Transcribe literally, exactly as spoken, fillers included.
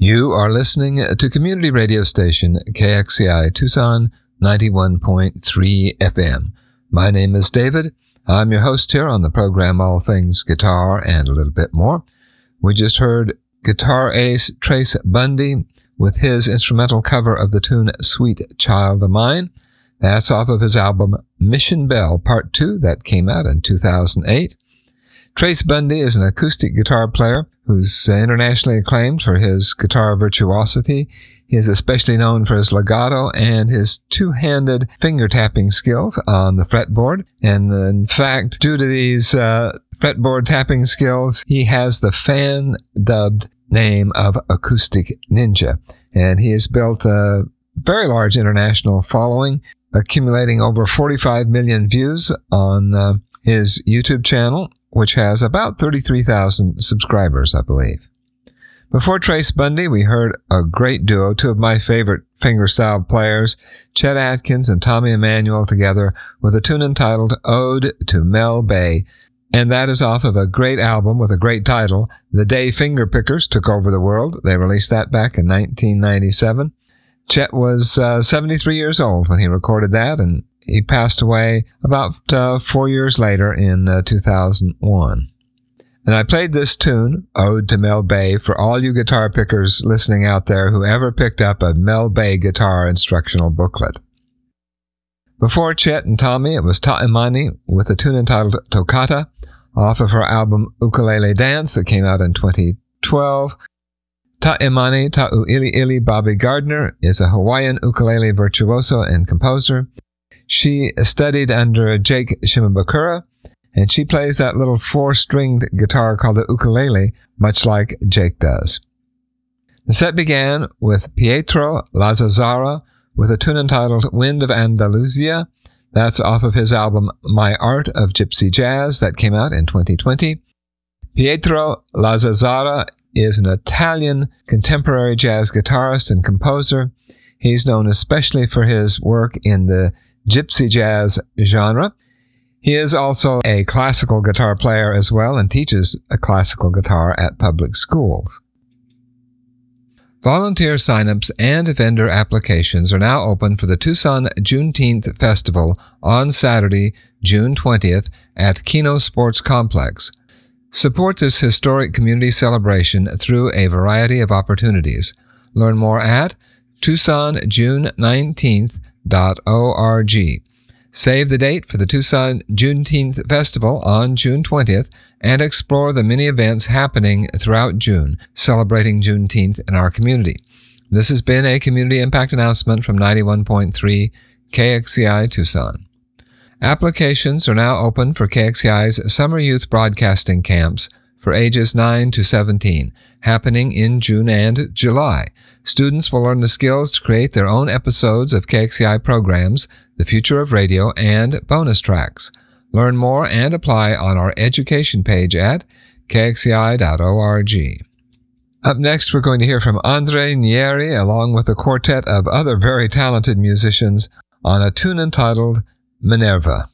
You are listening to community radio station K X C I Tucson ninety-one point three F M. My name is David. I'm your host here on the program All Things Guitar and a little bit more. We just heard guitar ace Trace Bundy with his instrumental cover of the tune Sweet Child of Mine. That's off of his album Mission Bell Part two that came out in two thousand eight. Trace Bundy is an acoustic guitar player who's internationally acclaimed for his guitar virtuosity. He is especially known for his legato and his two-handed finger-tapping skills on the fretboard. And in fact, due to these uh, fretboard tapping skills, he has the fan-dubbed name of Acoustic Ninja. And he has built a very large international following, accumulating over forty-five million views on uh, his YouTube channel, which has about thirty-three thousand subscribers, I believe. Before Trace Bundy, we heard a great duo, two of my favorite fingerstyle players, Chet Atkins and Tommy Emmanuel, together with a tune entitled Ode to Mel Bay. And that is off of a great album with a great title, The Day Fingerpickers Took Over the World. They released that back in nineteen ninety-seven. Chet was uh, seventy-three years old when he recorded that, and he passed away about uh, four years later in uh, two thousand one. And I played this tune, Ode to Mel Bay, for all you guitar pickers listening out there who ever picked up a Mel Bay guitar instructional booklet. Before Chet and Tommy, it was Ta Imani with a tune entitled Toccata, off of her album Ukulele Dance that came out in twenty twelve. Ta Imani Ta'u'ili Bobby Gardner is a Hawaiian ukulele virtuoso and composer. She studied under Jake Shimabukuro, and she plays that little four-stringed guitar called the ukulele, much like Jake does. The set began with Pietro Lazzara with a tune entitled Wind of Andalusia. That's off of his album My Art of Gypsy Jazz that came out in twenty twenty. Pietro Lazzara is an Italian contemporary jazz guitarist and composer. He's known especially for his work in the gypsy jazz genre. He is also a classical guitar player as well and teaches a classical guitar at public schools. Volunteer signups and vendor applications are now open for the Tucson Juneteenth Festival on Saturday, June twentieth at Keno Sports Complex. Support this historic community celebration through a variety of opportunities. Learn more at tucson june nineteenth dot org. Save the date for the Tucson Juneteenth Festival on June twentieth and explore the many events happening throughout June, celebrating Juneteenth in our community. This has been a community impact announcement from ninety-one point three K X C I Tucson. Applications are now open for K X C I's Summer Youth Broadcasting Camps for ages nine to seventeen, happening in June and July. Students will learn the skills to create their own episodes of K X C I programs, The Future of Radio, and bonus tracks. Learn more and apply on our education page at k x c i dot org. Up next, we're going to hear from Andre Nieri, along with a quartet of other very talented musicians, on a tune entitled Minerva.